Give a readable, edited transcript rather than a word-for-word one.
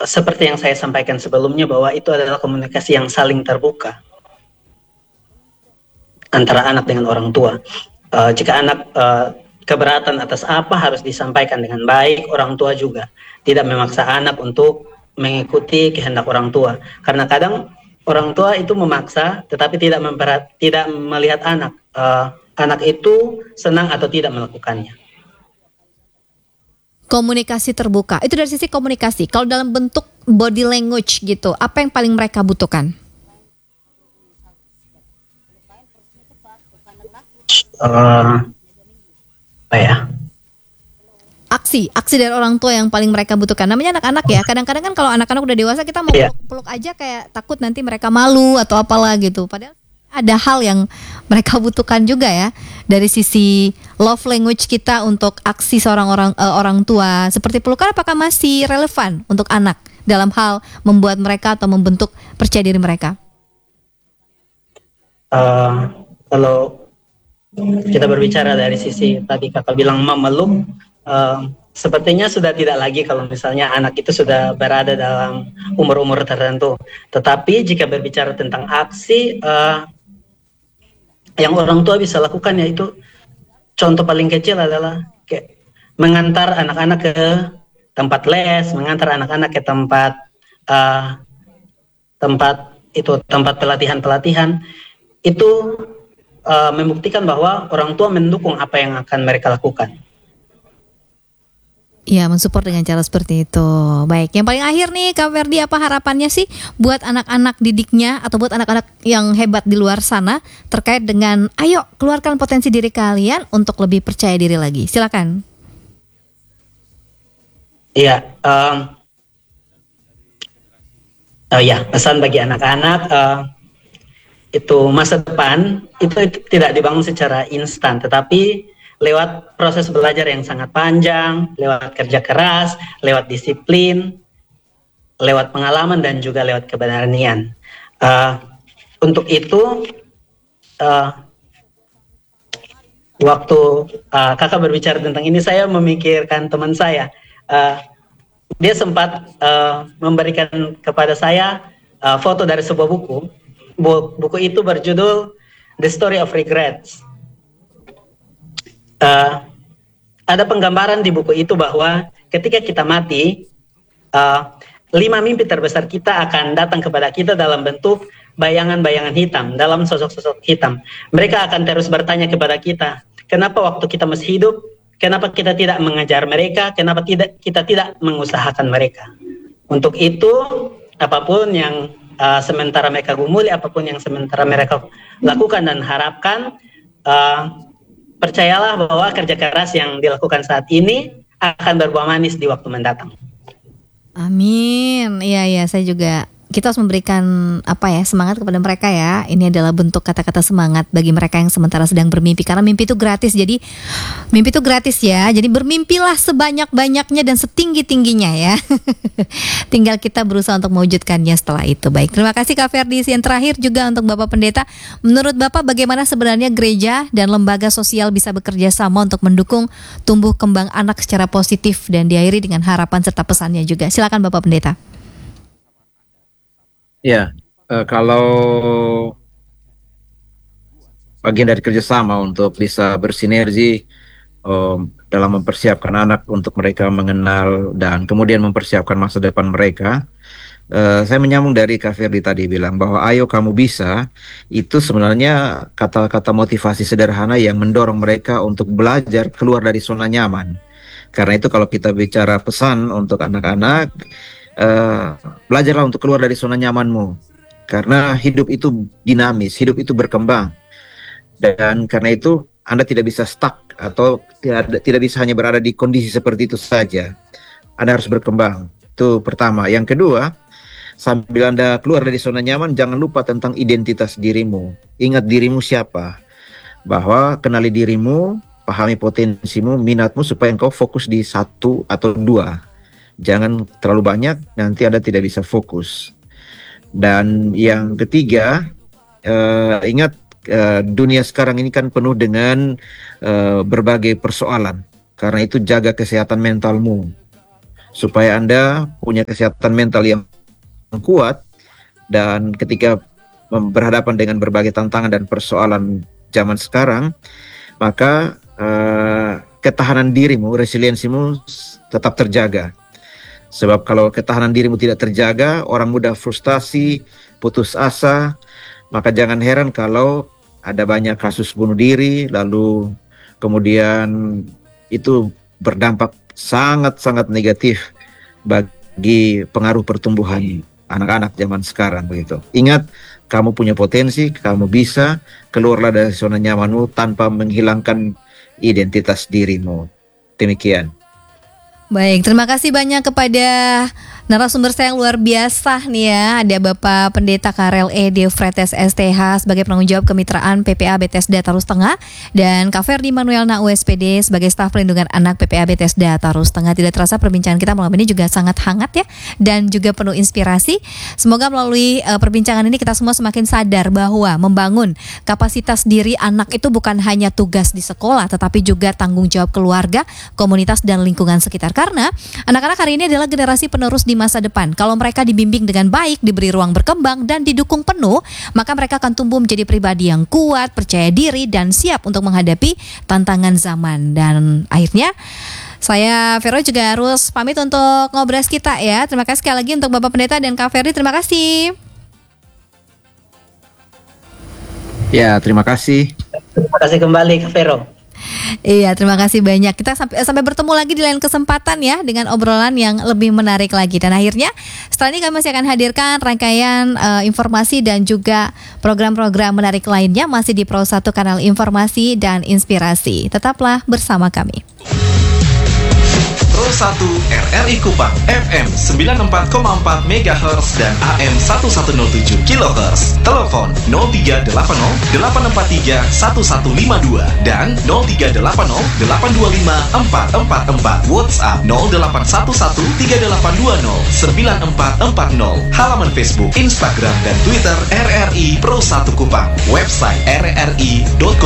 seperti yang saya sampaikan sebelumnya bahwa itu adalah komunikasi yang saling terbuka antara anak dengan orang tua. Jika anak keberatan atas apa harus disampaikan dengan baik, orang tua juga tidak memaksa anak untuk mengikuti kehendak orang tua. Karena kadang orang tua itu memaksa, tetapi tidak melihat anak. Anak itu senang atau tidak melakukannya. Komunikasi terbuka, itu dari sisi komunikasi. Kalau dalam bentuk body language gitu, apa yang paling mereka butuhkan? Apa ya? Aksi dari orang tua yang paling mereka butuhkan. Namanya anak-anak ya. Kadang-kadang kan kalau anak-anak udah dewasa kita mau peluk aja kayak takut nanti mereka malu atau apalah gitu. Padahal ada hal yang mereka butuhkan juga ya dari sisi love language kita untuk aksi seorang orang tua seperti pelukan. Apakah masih relevan untuk anak dalam hal membuat mereka atau membentuk percaya diri mereka? Kalau kita berbicara dari sisi tadi kakak bilang memeluk, sepertinya sudah tidak lagi kalau misalnya anak itu sudah berada dalam umur-umur tertentu. Tetapi jika berbicara tentang aksi, yang orang tua bisa lakukan yaitu contoh paling kecil adalah kayak mengantar anak-anak ke tempat les, mengantar anak-anak ke tempat pelatihan-pelatihan. Itu membuktikan bahwa orang tua mendukung apa yang akan mereka lakukan. Iya, mensupport dengan cara seperti itu. Baik, yang paling akhir nih Kak Ferdi, apa harapannya sih buat anak-anak didiknya atau buat anak-anak yang hebat di luar sana terkait dengan ayo keluarkan potensi diri kalian untuk lebih percaya diri lagi. Silakan. Iya, pesan bagi anak-anak itu masa depan itu tidak dibangun secara instan, tetapi lewat proses belajar yang sangat panjang, lewat kerja keras, lewat disiplin, lewat pengalaman dan juga lewat keberanian. Untuk itu, waktu kakak berbicara tentang ini, saya memikirkan teman saya. Dia sempat memberikan kepada saya foto dari sebuah buku. Buku itu berjudul The Story of Regrets. Ada penggambaran di buku itu bahwa ketika kita mati, 5 mimpi terbesar kita akan datang kepada kita dalam bentuk bayangan-bayangan hitam, dalam sosok-sosok hitam. Mereka akan terus bertanya kepada kita, kenapa waktu kita masih hidup, kenapa kita tidak mengejar mereka, kenapa kita tidak mengusahakan mereka. Untuk itu, apapun yang sementara mereka gumuli, apapun yang sementara mereka lakukan dan harapkan, percayalah bahwa kerja keras yang dilakukan saat ini akan berbuah manis di waktu mendatang. Amin. Iya, saya juga. Kita harus memberikan semangat kepada mereka ya. Ini adalah bentuk kata-kata semangat bagi mereka yang sementara sedang bermimpi. Karena mimpi itu gratis. Jadi mimpi itu gratis ya. Jadi bermimpilah sebanyak-banyaknya dan setinggi-tingginya ya. Tinggal kita berusaha untuk mewujudkannya setelah itu. Baik, terima kasih Kak Ferdi. Yang terakhir juga untuk Bapak Pendeta. Menurut Bapak bagaimana sebenarnya gereja dan lembaga sosial bisa bekerja sama untuk mendukung tumbuh kembang anak secara positif dan diakhiri dengan harapan serta pesannya juga. Silakan Bapak Pendeta. Ya, kalau bagian dari kerjasama untuk bisa bersinergi dalam mempersiapkan anak untuk mereka mengenal dan kemudian mempersiapkan masa depan mereka, saya menyambung dari Kak Ferdi tadi bilang bahwa ayo kamu bisa, itu sebenarnya kata-kata motivasi sederhana yang mendorong mereka untuk belajar keluar dari zona nyaman. Karena itu kalau kita bicara pesan untuk anak-anak, belajarlah untuk keluar dari zona nyamanmu, karena hidup itu dinamis, hidup itu berkembang, dan karena itu Anda tidak bisa stuck atau tidak bisa hanya berada di kondisi seperti itu saja. Anda harus berkembang. Itu pertama. Yang kedua, sambil Anda keluar dari zona nyaman, jangan lupa tentang identitas dirimu. Ingat dirimu siapa, bahwa kenali dirimu, pahami potensimu, minatmu, supaya engkau fokus di 1 atau 2. Jangan terlalu banyak, nanti Anda tidak bisa fokus. Dan yang ketiga, ingat dunia sekarang ini kan penuh dengan berbagai persoalan. Karena itu jaga kesehatan mentalmu, supaya Anda punya kesehatan mental yang kuat, dan ketika berhadapan dengan berbagai tantangan dan persoalan zaman sekarang, maka ketahanan dirimu, resiliensimu tetap terjaga. Sebab kalau ketahanan dirimu tidak terjaga, orang mudah frustasi, putus asa, maka jangan heran kalau ada banyak kasus bunuh diri, lalu kemudian itu berdampak sangat-sangat negatif bagi pengaruh pertumbuhan anak-anak zaman sekarang begitu. Ingat, kamu punya potensi, kamu bisa, keluarlah dari zona nyamanmu tanpa menghilangkan identitas dirimu. Demikian. Baik, terima kasih banyak kepada narasumber saya yang luar biasa nih ya. Ada Bapak Pendeta Karel E. Deofretes STH sebagai penanggung jawab kemitraan PPA Bethesda Tarus Tengah, dan Kak Ferdi Manuelna USPD sebagai staf pelindungan anak PPA Bethesda Tarus Tengah. Tidak terasa perbincangan kita malam ini juga sangat hangat ya, dan juga penuh inspirasi. Semoga melalui perbincangan ini kita semua semakin sadar bahwa membangun kapasitas diri anak itu bukan hanya tugas di sekolah, tetapi juga tanggung jawab keluarga, komunitas, dan lingkungan sekitar. Karena anak-anak hari ini adalah generasi penerus di masa depan. Kalau mereka dibimbing dengan baik, diberi ruang berkembang, dan didukung penuh, maka mereka akan tumbuh menjadi pribadi yang kuat, percaya diri, dan siap untuk menghadapi tantangan zaman. Dan akhirnya saya, Vero, juga harus pamit untuk ngobras kita ya. Terima kasih sekali lagi untuk Bapak Pendeta dan Kak Ferdi. Terima kasih. Ya, terima kasih. Terima kasih kembali Kak Vero. Iya, terima kasih banyak. Kita sampai bertemu lagi di lain kesempatan ya, dengan obrolan yang lebih menarik lagi. Dan akhirnya setelah ini kami masih akan hadirkan rangkaian informasi dan juga program-program menarik lainnya masih di Pro 1 Kanal Informasi dan Inspirasi. Tetaplah bersama kami. Pro 1 RRI Kupang FM 94,4 MHz dan AM 1107 kHz. Telepon 0380 843 1152 dan 0380 825 444. WhatsApp 0811 3820 9440. Halaman Facebook, Instagram, dan Twitter RRI Pro 1 Kupang. Website rri.com